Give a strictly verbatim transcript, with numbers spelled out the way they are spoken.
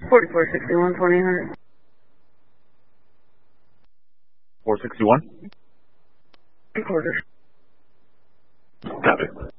forty-four sixty-one, twenty hundred. four sixty-one? Three quarters. Copy.